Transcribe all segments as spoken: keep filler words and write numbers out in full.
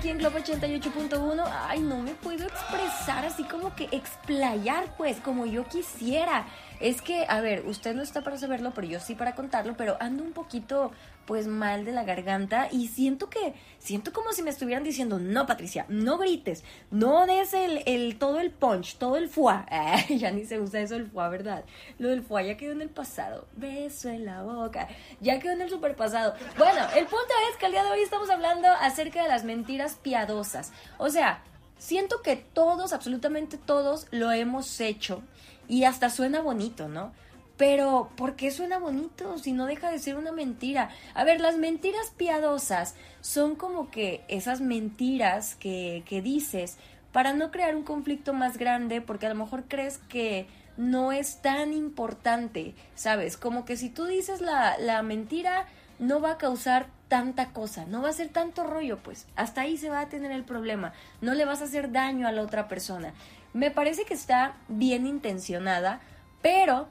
aquí en Globo ochenta y ocho punto uno. Ay, no me puedo expresar así como que explayar, pues, como yo quisiera. Es que, a ver, usted no está para saberlo, pero yo sí para contarlo, pero ando un poquito, pues, mal de la garganta y siento que, siento como si me estuvieran diciendo, no, Patricia, no grites, no des el, el todo el punch, todo el foie. Ay, ya ni se usa eso el foie, ¿verdad? Lo del foie ya quedó en el pasado. Beso en la boca. Ya quedó en el superpasado. Bueno, el punto es que el día de hoy estamos hablando acerca de las mentiras piadosas. O sea, siento que todos, absolutamente todos, lo hemos hecho y hasta suena bonito, ¿no? Pero, ¿por qué suena bonito si no deja de ser una mentira? A ver, las mentiras piadosas son como que esas mentiras que, que dices para no crear un conflicto más grande, porque a lo mejor crees que no es tan importante, ¿sabes? Como que si tú dices la, la mentira, no va a causar tanta cosa, no va a ser tanto rollo, pues hasta ahí se va a tener el problema, no le vas a hacer daño a la otra persona. Me parece que está bien intencionada, pero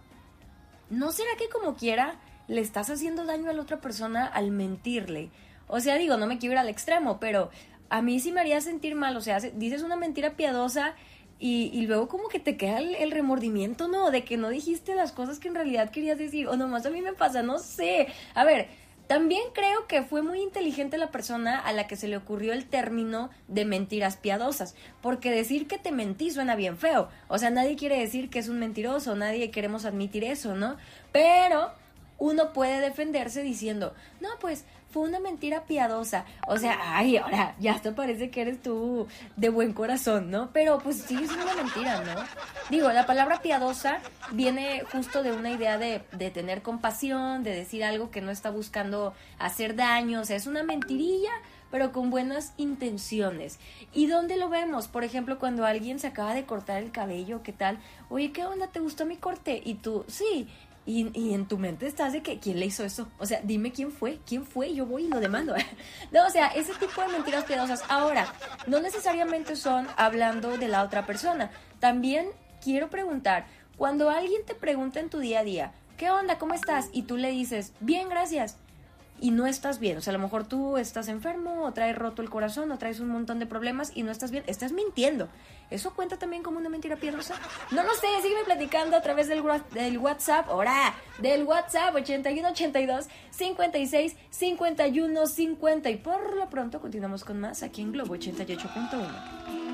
¿no será que como quiera le estás haciendo daño a la otra persona al mentirle? O sea, digo, no me quiero ir al extremo, pero a mí sí me haría sentir mal, o sea, dices una mentira piadosa y, y luego como que te queda el, el remordimiento, ¿no? De que no dijiste las cosas que en realidad querías decir, o nomás a mí me pasa, no sé. A ver, también creo que fue muy inteligente la persona a la que se le ocurrió el término de mentiras piadosas, porque decir que te mentí suena bien feo, o sea, nadie quiere decir que es un mentiroso, nadie queremos admitir eso, ¿no? Pero uno puede defenderse diciendo, no, pues fue una mentira piadosa, o sea, ay, ahora ya hasta parece que eres tú de buen corazón, ¿no? Pero pues sí, es una mentira, ¿no? Digo, la palabra piadosa viene justo de una idea de, de tener compasión, de decir algo que no está buscando hacer daño, o sea, es una mentirilla, pero con buenas intenciones. ¿Y dónde lo vemos? Por ejemplo, cuando alguien se acaba de cortar el cabello, ¿qué tal? Oye, ¿qué onda? ¿Te gustó mi corte? Y tú, sí. Y, y en tu mente estás de que, ¿quién le hizo eso? O sea, dime quién fue, quién fue, yo voy y lo demando. No, o sea, ese tipo de mentiras piadosas. Ahora, no necesariamente son hablando de la otra persona. También quiero preguntar, cuando alguien te pregunta en tu día a día, ¿qué onda? ¿Cómo estás? Y tú le dices, bien, gracias. Y no estás bien, o sea, a lo mejor tú estás enfermo o traes roto el corazón o traes un montón de problemas y no estás bien, estás mintiendo. ¿Eso cuenta también como una mentira piadosa? No lo sé, sígueme platicando a través del, del WhatsApp, ahora, del WhatsApp ochenta y uno ochenta y dos cincuenta y seis cincuenta y uno cincuenta y por lo pronto continuamos con más aquí en Globo ochenta y ocho punto uno.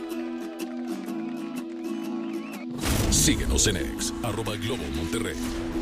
Síguenos en X, arroba Globo Monterrey.